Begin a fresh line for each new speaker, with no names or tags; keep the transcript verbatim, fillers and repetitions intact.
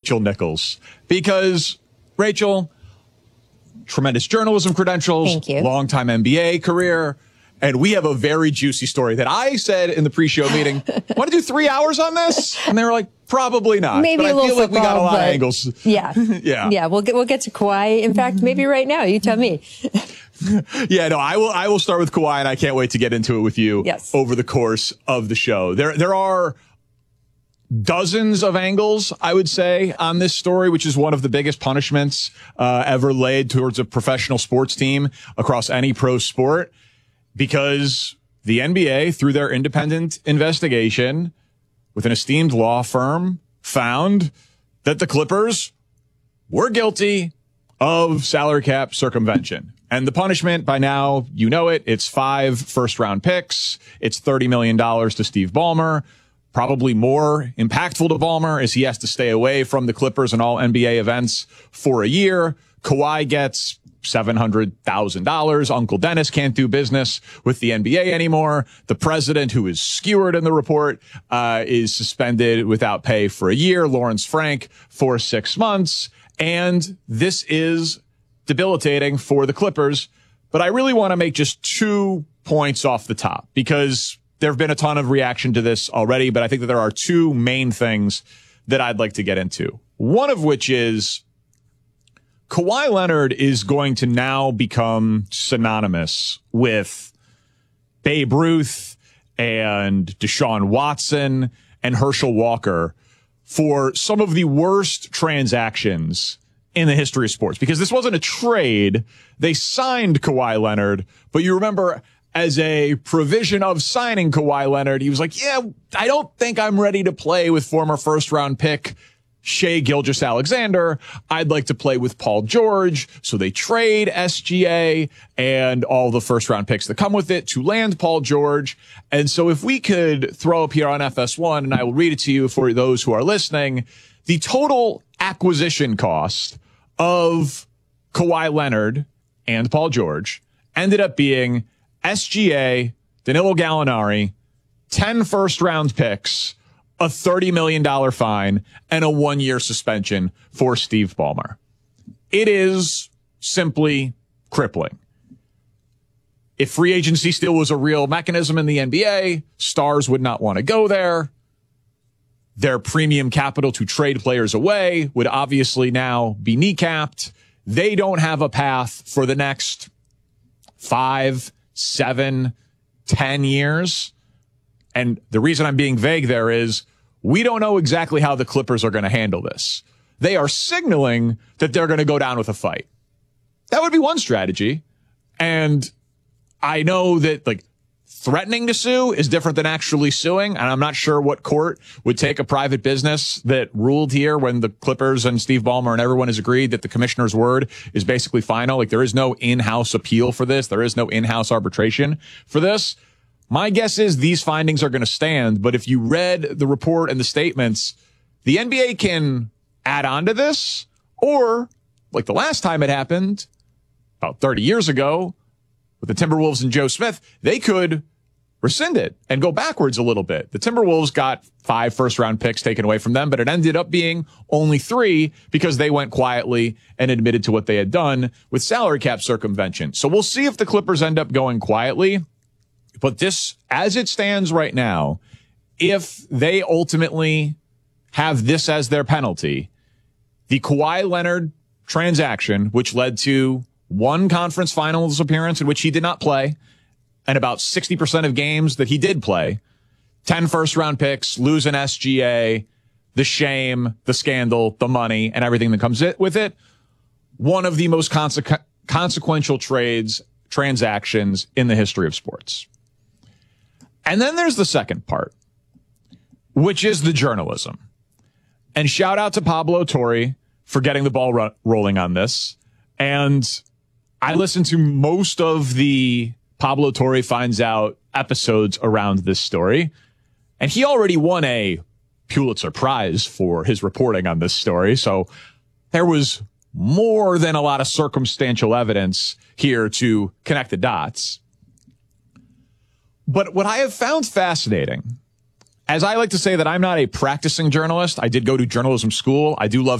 Rachel Nichols. Because, Rachel, tremendous journalism credentials,
Thank you.
longtime N B A career, and we have a very juicy story that I said in the pre-show meeting, want to do three hours on this? And they were like, probably not.
Maybe
but
a
I
little
feel like we got a
football,
lot of
but-
angles.
Yeah.
Yeah.
Yeah. We'll get, we'll get to Kawhi. In fact, maybe right now. You tell me.
Yeah, no, I will, I will start with Kawhi, and I can't wait to get into it with you
Yes.
over the course of the show. There, there are dozens of angles, I would say, on this story, which is one of the biggest punishments uh, ever laid towards a professional sports team across any pro sport, because the N B A, through their independent investigation with an esteemed law firm, found that the Clippers were guilty of salary cap circumvention. And the punishment, by now, you know it, it's five first-round picks. It's thirty million dollars to Steve Ballmer. Probably more impactful to Ballmer as he has to stay away from the Clippers and all N B A events for a year. Kawhi gets seven hundred thousand dollars. Uncle Dennis can't do business with the N B A anymore. The president, who is skewered in the report, uh, is suspended without pay for a year. Lawrence Frank for six months. And this is debilitating for the Clippers. But I really want to make just two points off the top, because there have been a ton of reaction to this already, but I think that there are two main things that I'd like to get into. One of which is Kawhi Leonard is going to now become synonymous with Babe Ruth and Deshaun Watson and Herschel Walker for some of the worst transactions in the history of sports, because this wasn't a trade. They signed Kawhi Leonard, but you remember, as a provision of signing Kawhi Leonard, he was like, yeah, I don't think I'm ready to play with former first round pick Shai Gilgeous-Alexander. I'd like to play with Paul George. So they trade S G A and all the first round picks that come with it to land Paul George. And so if we could throw up here on F S one, and I will read it to you for those who are listening, the total acquisition cost of Kawhi Leonard and Paul George ended up being S G A, Danilo Gallinari, ten first round picks, a thirty million dollars fine, and a one year suspension for Steve Ballmer. It is simply crippling. If free agency still was a real mechanism in the N B A, stars would not want to go there. Their premium capital to trade players away would obviously now be kneecapped. They don't have a path for the next five, seven, ten years. And the reason I'm being vague there is we don't know exactly how the Clippers are going to handle this. They are signaling that they're going to go down with a fight. That would be one strategy. And I know that, like, threatening to sue is different than actually suing. And I'm not sure what court would take a private business that ruled here when the Clippers and Steve Ballmer and everyone has agreed that the commissioner's word is basically final. Like, there is no in-house appeal for this. There is no in-house arbitration for this. My guess is these findings are going to stand. But if you read the report and the statements, the N B A can add on to this, or like the last time it happened about thirty years ago with the Timberwolves and Joe Smith, they could rescind it and go backwards a little bit. The Timberwolves got five first round picks taken away from them, but it ended up being only three because they went quietly and admitted to what they had done with salary cap circumvention. So we'll see if the Clippers end up going quietly. But this, as it stands right now, if they ultimately have this as their penalty, the Kawhi Leonard transaction, which led to one conference finals appearance in which he did not play, and about sixty percent of games that he did play, ten first round picks, lose an S G A, the shame, the scandal, the money, and everything that comes with it. One of the most consequ- consequential trades, transactions in the history of sports. And then there's the second part, which is the journalism. And shout out to Pablo Torre for getting the ball ro- rolling on this. And I listened to most of the Pablo Torre Finds Out episodes around this story. And he already won a Pulitzer Prize for his reporting on this story. So there was more than a lot of circumstantial evidence here to connect the dots. But what I have found fascinating, as I like to say that I'm not a practicing journalist, I did go to journalism school. I do love